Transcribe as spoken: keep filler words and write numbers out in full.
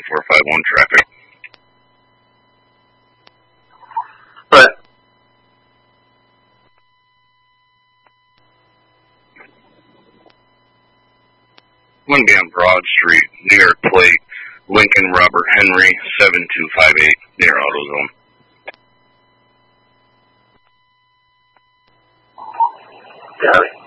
four five one traffic. But I'm going to be on Broad Street, New York plate, Lincoln Robert Henry, seven two five eight, near AutoZone. Got it.